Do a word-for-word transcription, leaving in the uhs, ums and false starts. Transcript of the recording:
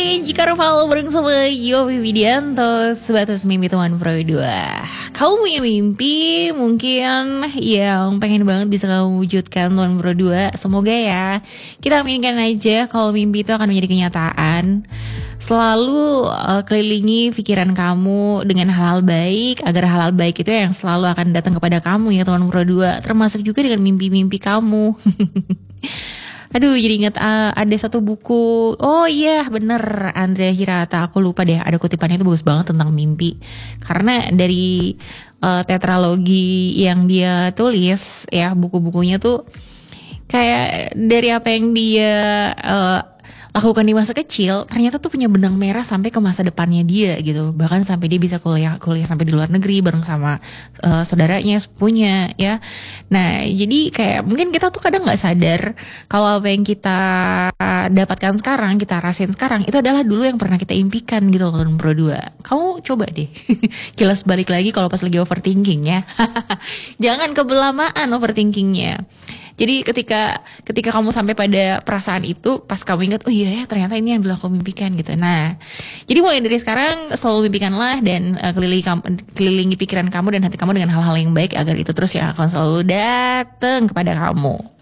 lagi Jika Rafael bareng sama Yofi Widianto, sebatas mimpi teman Pro dua. Kamu punya mimpi mungkin yang pengen banget bisa kamu wujudkan teman Pro dua. Semoga ya, kita aminkan aja kalau mimpi itu akan menjadi kenyataan. Selalu uh, kelilingi pikiran kamu dengan hal-hal baik, agar hal-hal baik itu yang selalu akan datang kepada kamu ya teman Pro dua. Termasuk juga dengan mimpi-mimpi kamu. Aduh, jadi ingat uh, ada satu buku. Oh iya, bener, Andrea Hirata. Aku lupa deh, ada kutipannya itu bagus banget tentang mimpi. Karena dari uh, tetralogi yang dia tulis, ya buku-bukunya tuh kayak dari apa yang dia uh, lakukan di masa kecil, ternyata tuh punya benang merah sampai ke masa depannya dia gitu. Bahkan sampai dia bisa kuliah kuliah sampai di luar negeri bareng sama uh, saudaranya, sepupunya ya. Nah, jadi kayak mungkin kita tuh kadang nggak sadar kalau apa yang kita dapatkan sekarang, kita rasain sekarang itu adalah dulu yang pernah kita impikan gitu loh Pro dua. Kamu coba deh kilas balik lagi kalau pas lagi overthinking ya. Jangan kebelamaan overthinkingnya. Jadi ketika ketika kamu sampai pada perasaan itu, pas kamu ingat, oh iya ya ternyata ini yang dulu aku mimpikan gitu. Nah, jadi mulai dari sekarang selalu mimpikanlah dan uh, kelilingi, kelilingi pikiran kamu dan hati kamu dengan hal-hal yang baik agar itu terus yang akan selalu datang kepada kamu.